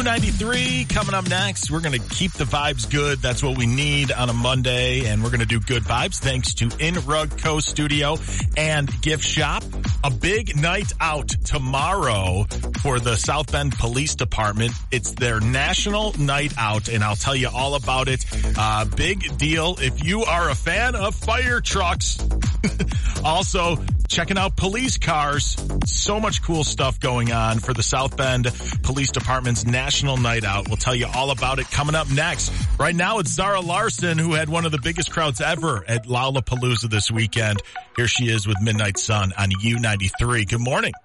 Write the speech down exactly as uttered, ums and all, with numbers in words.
U ninety-three coming up next. We're going to keep the vibes good. That's what we need on a Monday, and we're going to do good vibes thanks to In Rug Co. Studio and Gift Shop. A big night out tomorrow for the South Bend Police Department. It's their national night out, and I'll tell you all about it. Uh, big deal if you are a fan of fire trucks. Also, checking out police cars. So much cool stuff going on for the South Bend Police Department's National Night Out. We'll tell you all about it coming up next. Right now, it's Zara Larson, who had one of the biggest crowds ever at Lollapalooza this weekend. Here she is with Midnight Sun on U ninety-three. Good morning.